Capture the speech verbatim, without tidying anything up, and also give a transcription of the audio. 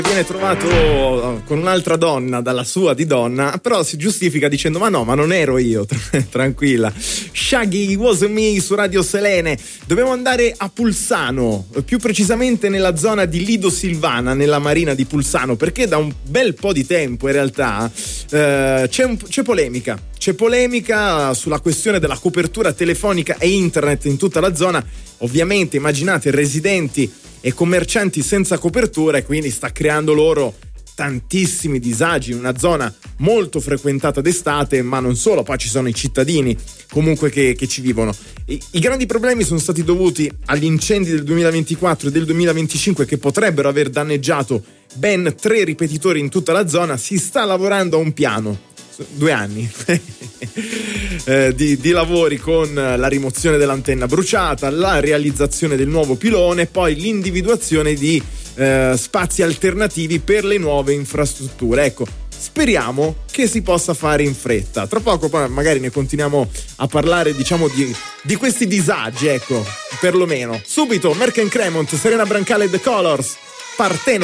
Viene trovato con un'altra donna dalla sua di donna, però si giustifica dicendo ma no, ma non ero io. Tranquilla. Shaggy Was Me su Radio Selene. Dobbiamo andare a Pulsano, più precisamente nella zona di Lido Silvana, nella marina di Pulsano, perché da un bel po' di tempo in realtà eh, c'è, un, c'è polemica c'è polemica sulla questione della copertura telefonica e internet in tutta la zona. Ovviamente immaginate residenti e commercianti senza copertura, e quindi sta creando loro tantissimi disagi in una zona molto frequentata d'estate, ma non solo, poi ci sono i cittadini comunque che, che ci vivono. I, I grandi problemi sono stati dovuti agli incendi del duemilaventiquattro e del duemilaventicinque che potrebbero aver danneggiato ben tre ripetitori in tutta la zona. Si sta lavorando a un piano, due anni eh, di, di lavori con la rimozione dell'antenna bruciata, la realizzazione del nuovo pilone, poi l'individuazione di eh, spazi alternativi per le nuove infrastrutture. Ecco, speriamo che si possa fare in fretta. Tra poco poi magari ne continuiamo a parlare, diciamo, di, di questi disagi, ecco, perlomeno. Subito Merck and Cremont, Serena Brancale e The Colors, Parteno.